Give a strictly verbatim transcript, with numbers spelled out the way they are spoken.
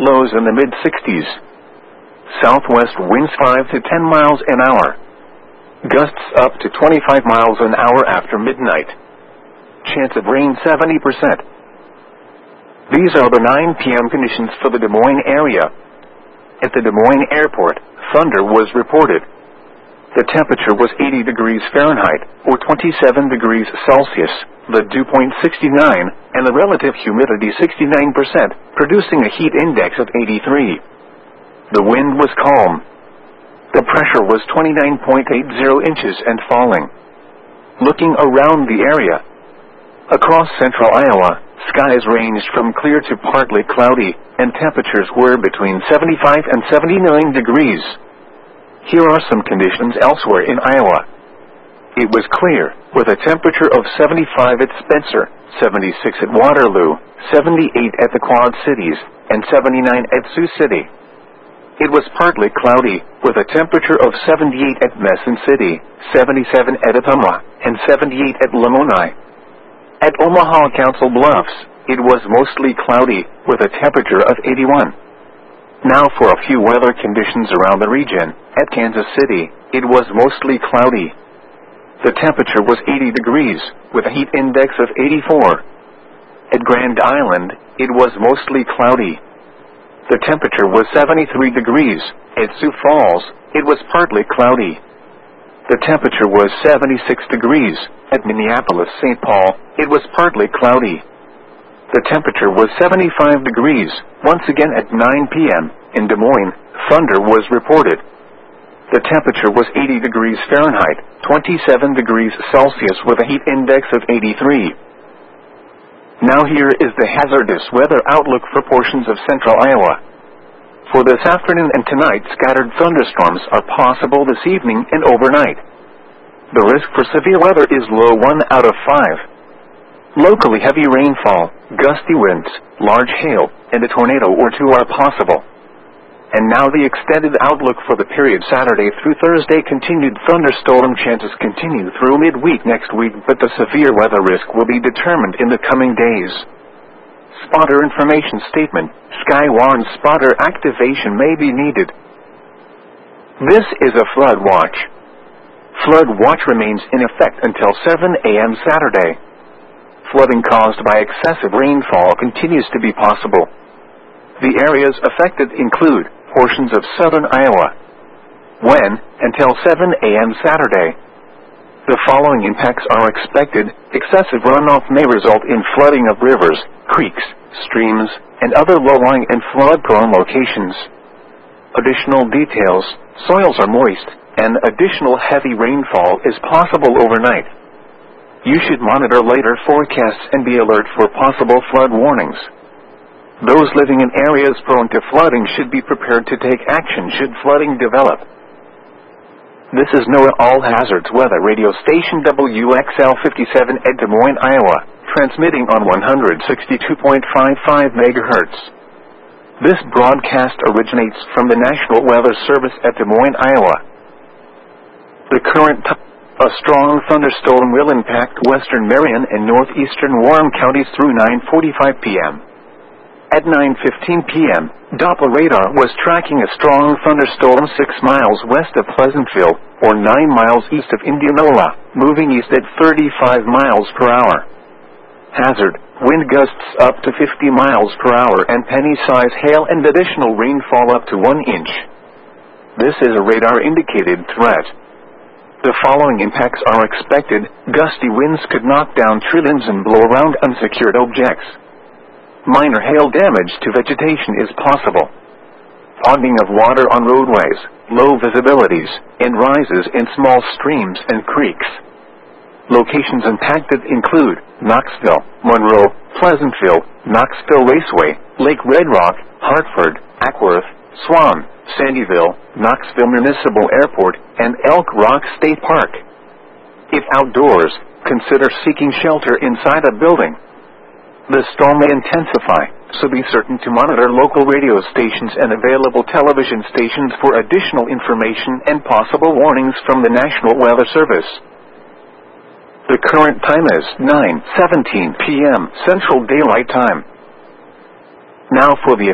lows in the mid sixties. Southwest winds five to ten miles an hour. Gusts up to twenty-five miles an hour after midnight. Chance of rain seventy percent. These are the nine p m conditions for the Des Moines area. At the Des Moines Airport, thunder was reported. The temperature was eighty degrees Fahrenheit, or twenty-seven degrees Celsius, the dew point sixty-nine, and the relative humidity sixty-nine percent, producing a heat index of eighty-three. The wind was calm. The pressure was twenty-nine point eight zero inches and falling. Looking around the area, across central Iowa, skies ranged from clear to partly cloudy, and temperatures were between seventy-five and seventy-nine degrees. Here are some conditions elsewhere in Iowa. It was clear, with a temperature of seventy-five at Spencer, seventy-six at Waterloo, seventy-eight at the Quad Cities, and seventy-nine at Sioux City. It was partly cloudy, with a temperature of seventy-eight at Medicine City, seventy-seven at Ottumwa, and seventy-eight at Lamoni. At Omaha Council Bluffs, it was mostly cloudy, with a temperature of eighty-one. Now for a few weather conditions around the region. At Kansas City, it was mostly cloudy. The temperature was eighty degrees, with a heat index of eighty-four. At Grand Island, it was mostly cloudy. The temperature was seventy-three degrees. At Sioux Falls, it was partly cloudy. The temperature was seventy-six degrees. At Minneapolis, Saint Paul, it was partly cloudy. The temperature was seventy-five degrees. Once again at nine p m in Des Moines, thunder was reported. The temperature was eighty degrees Fahrenheit, twenty-seven degrees Celsius with a heat index of eighty-three. Now here is the hazardous weather outlook for portions of central Iowa. For this afternoon and tonight, scattered thunderstorms are possible this evening and overnight. The risk for severe weather is low one out of five. Locally heavy rainfall, gusty winds, large hail, and a tornado or two are possible. And now the extended outlook for the period Saturday through Thursday. Continued thunderstorm chances continue through midweek next week, but the severe weather risk will be determined in the coming days. Spotter information statement. Sky warns spotter activation may be needed. This is a flood watch. Flood watch remains in effect until seven a m Saturday. Flooding caused by excessive rainfall continues to be possible. The areas affected include portions of southern Iowa. When, until seven a m Saturday. The following impacts are expected. Excessive runoff may result in flooding of rivers, creeks, streams, and other low-lying and flood-prone locations. Additional details: soils are moist, and additional heavy rainfall is possible overnight. You should monitor later forecasts and be alert for possible flood warnings. Those living in areas prone to flooding should be prepared to take action should flooding develop. This is NOAA All Hazards Weather Radio Station W X L fifty-seven at Des Moines, Iowa, transmitting on one hundred sixty-two point five five megahertz. This broadcast originates from the National Weather Service at Des Moines, Iowa. The current time. A strong thunderstorm will impact western Marion and northeastern Warren counties through nine forty-five p m At nine fifteen p m, Doppler radar was tracking a strong thunderstorm six miles west of Pleasantville, or nine miles east of Indianola, moving east at thirty-five miles per hour. Hazard: wind gusts up to fifty miles per hour and penny-size hail and additional rainfall up to one inch. This is a radar-indicated threat. The following impacts are expected. Gusty winds could knock down tree limbs and blow around unsecured objects. Minor hail damage to vegetation is possible. Ponding of water on roadways, low visibilities, and rises in small streams and creeks. Locations impacted include Knoxville, Monroe, Pleasantville, Knoxville Raceway, Lake Red Rock, Hartford, Ackworth, Swan, Sandyville, Knoxville Municipal Airport, and Elk Rock State Park. If outdoors, consider seeking shelter inside a building. The storm may intensify, so be certain to monitor local radio stations and available television stations for additional information and possible warnings from the National Weather Service. The current time is nine seventeen p m Central Daylight Time. Now for the